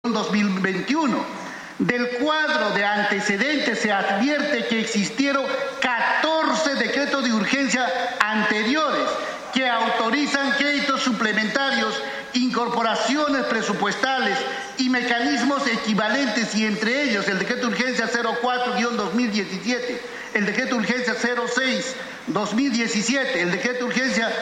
2021. Del cuadro de antecedentes se advierte que existieron 14 decretos de urgencia anteriores que autorizan créditos suplementarios, incorporaciones presupuestales y mecanismos equivalentes, y entre ellos el decreto de urgencia 04-2017, el decreto de urgencia 06-2017, el decreto de urgencia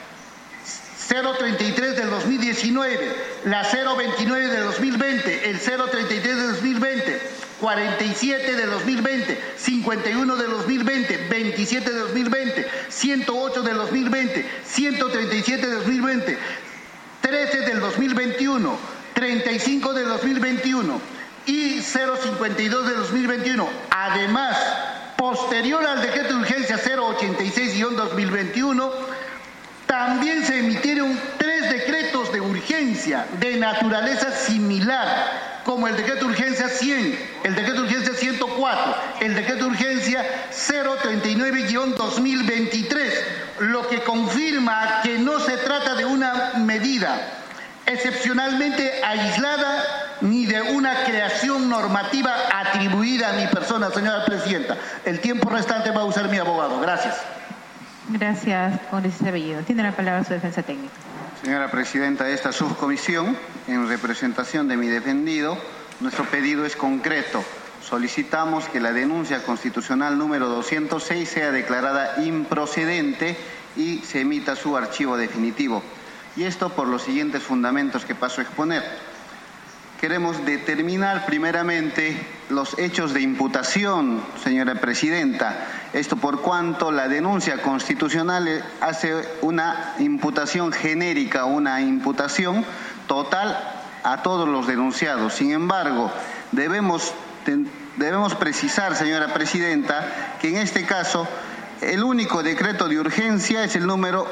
033 del 2019, la 029 del 2020, el 033 del 2020, 47 del 2020, 51 del 2020, 27 del 2020, 108 del 2020, 137 del 2020, 13 del 2021, 35 del 2021 y 052 del 2021. Además, posterior al decreto de urgencia 086-2021, también se emitieron 3 decretos de urgencia de naturaleza similar, como el decreto de urgencia 100, el decreto de urgencia 104, el decreto de urgencia 039-2023, lo que confirma que no se trata de una medida excepcionalmente aislada ni de una creación normativa atribuida a mi persona, señora presidenta. El tiempo restante va a usar mi abogado. Gracias. Gracias, congresista Bellido. Tiene la palabra su defensa técnica. Señora presidenta de esta subcomisión, en representación de mi defendido, nuestro pedido es concreto. Solicitamos que la denuncia constitucional número 206 sea declarada improcedente y se emita su archivo definitivo. Y esto por los siguientes fundamentos que paso a exponer. Queremos determinar primeramente los hechos de imputación, señora presidenta. Esto por cuanto la denuncia constitucional hace una imputación genérica, una imputación total a todos los denunciados. Sin embargo, debemos precisar, señora presidenta, que en este caso el único decreto de urgencia es el número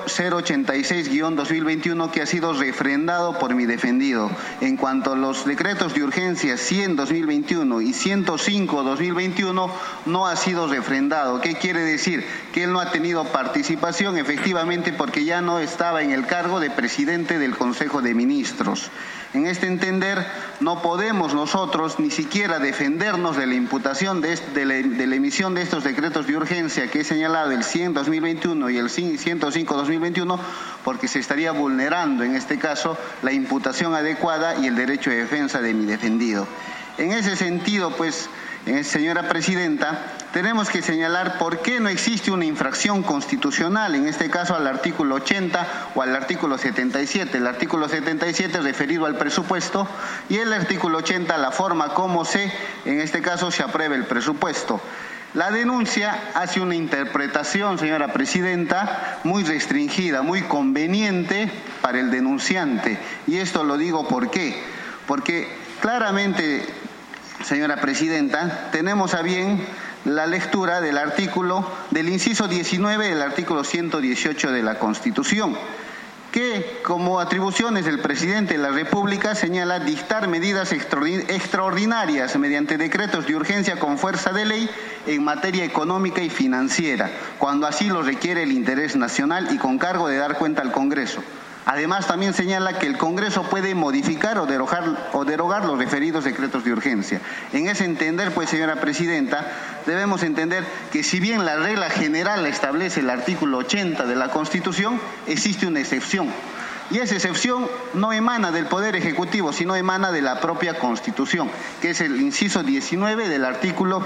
086-2021 que ha sido refrendado por mi defendido. En cuanto a los decretos de urgencia 100-2021 y 105-2021 no ha sido refrendado. ¿Qué quiere decir? Que él no ha tenido participación efectivamente porque ya no estaba en el cargo de presidente del Consejo de Ministros. En este entender, no podemos nosotros ni siquiera defendernos de la imputación de la emisión de estos decretos de urgencia que he señalado, el 100-2021 y el 105-2021, porque se estaría vulnerando en este caso la imputación adecuada y el derecho de defensa de mi defendido. En ese sentido, pues, señora presidenta, tenemos que señalar por qué no existe una infracción constitucional, en este caso al artículo 80 o al artículo 77. El artículo 77 referido al presupuesto y el artículo 80 la forma como en este caso se aprueba el presupuesto. La denuncia hace una interpretación, señora presidenta, muy restringida, muy conveniente para el denunciante. Y esto lo digo ¿por qué? Porque claramente, señora presidenta, tenemos a bien la lectura del inciso 19 del artículo 118 de la Constitución, que como atribuciones del presidente de la República señala dictar medidas extraordinarias mediante decretos de urgencia con fuerza de ley en materia económica y financiera, cuando así lo requiere el interés nacional y con cargo de dar cuenta al Congreso. Además, también señala que el Congreso puede modificar o derogar los referidos decretos de urgencia. En ese entender, pues, señora presidenta, debemos entender que si bien la regla general establece el artículo 80 de la Constitución, existe una excepción. Y esa excepción no emana del Poder Ejecutivo, sino emana de la propia Constitución, que es el inciso 19 del artículo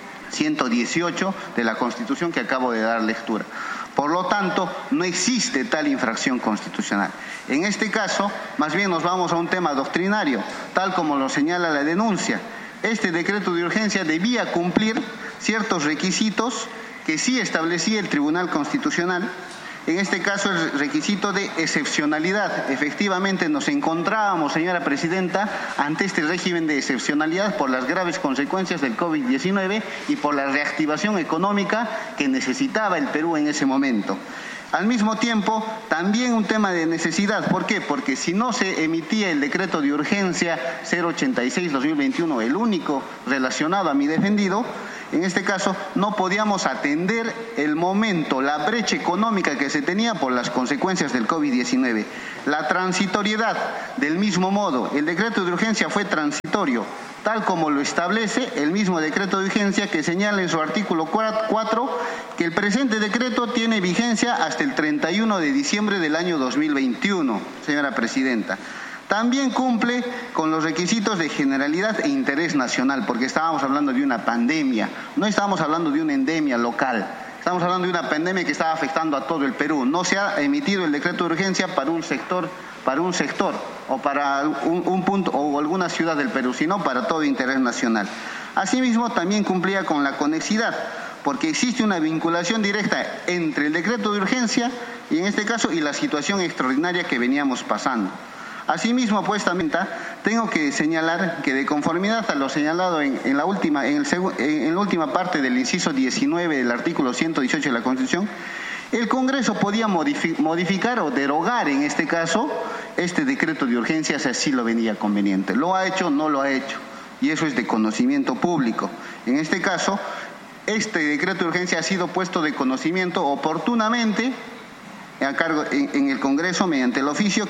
118 de la Constitución que acabo de dar lectura. Por lo tanto, no existe tal infracción constitucional. En este caso, más bien nos vamos a un tema doctrinario, tal como lo señala la denuncia. Este decreto de urgencia debía cumplir ciertos requisitos que sí establecía el Tribunal Constitucional. En este caso, el requisito de excepcionalidad. Efectivamente, nos encontrábamos, señora presidenta, ante este régimen de excepcionalidad por las graves consecuencias del COVID-19 y por la reactivación económica que necesitaba el Perú en ese momento. Al mismo tiempo, también un tema de necesidad. ¿Por qué? Porque si no se emitía el decreto de urgencia 086-2021, el único relacionado a mi defendido, En este caso, no podíamos atender el momento, la brecha económica que se tenía por las consecuencias del COVID-19. La transitoriedad, del mismo modo, el decreto de urgencia fue transitorio, tal como lo establece el mismo decreto de urgencia, que señala en su artículo 4 que el presente decreto tiene vigencia hasta el 31 de diciembre del año 2021, señora Presidenta. También cumple con los requisitos de generalidad e interés nacional, porque estábamos hablando de una pandemia, no estábamos hablando de una endemia local, estamos hablando de una pandemia que estaba afectando a todo el Perú. No se ha emitido el decreto de urgencia para un sector o para un punto o alguna ciudad del Perú, sino para todo interés nacional. Asimismo, también cumplía con la conexidad, porque existe una vinculación directa entre el decreto de urgencia y en este caso y la situación extraordinaria que veníamos pasando. Asimismo, pues también tengo que señalar que de conformidad a lo señalado en la última parte del inciso 19 del artículo 118 de la Constitución, el Congreso podía modificar o derogar en este caso este decreto de urgencia si así lo venía conveniente. ¿Lo ha hecho? No lo ha hecho. Y eso es de conocimiento público. En este caso, este decreto de urgencia ha sido puesto de conocimiento oportunamente a cargo en el Congreso mediante el oficio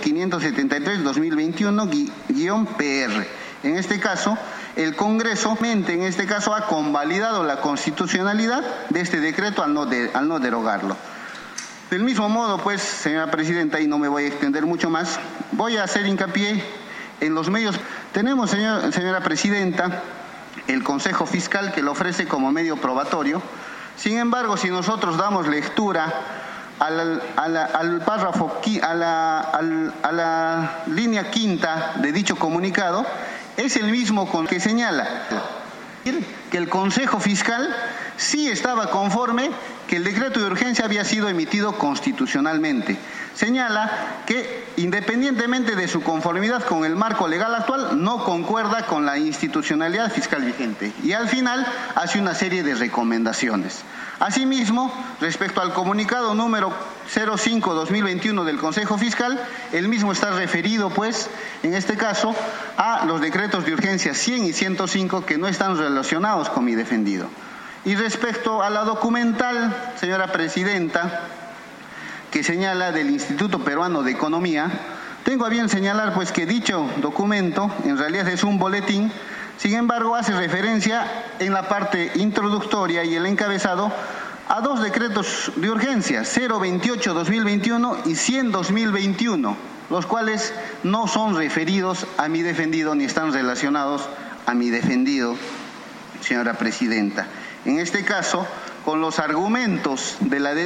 573-2021-PR. En este caso, el Congreso ha convalidado la constitucionalidad de este decreto al no derogarlo. Del mismo modo, pues, señora Presidenta, y no me voy a extender mucho más, voy a hacer hincapié en los medios. Tenemos, señora Presidenta, el Consejo Fiscal que lo ofrece como medio probatorio. Sin embargo, si nosotros damos lectura al párrafo, a la línea quinta de dicho comunicado, es el mismo que señala que el Consejo Fiscal sí estaba conforme que el decreto de urgencia había sido emitido constitucionalmente. Señala que independientemente de su conformidad con el marco legal actual, no concuerda con la institucionalidad fiscal vigente y al final hace una serie de recomendaciones. Asimismo, respecto al comunicado número 05-2021 del Consejo Fiscal, el mismo está referido, pues, en este caso, a los decretos de urgencia 100 y 105 que no están relacionados con mi defendido. Y respecto a la documental, señora Presidenta, que señala del Instituto Peruano de Economía, tengo a bien señalar, pues, que dicho documento en realidad es un boletín. Sin embargo, hace referencia en la parte introductoria y el encabezado a dos decretos de urgencia, 028-2021 y 100-2021, los cuales no son referidos a mi defendido ni están relacionados a mi defendido, señora Presidenta. En este caso, con los argumentos de la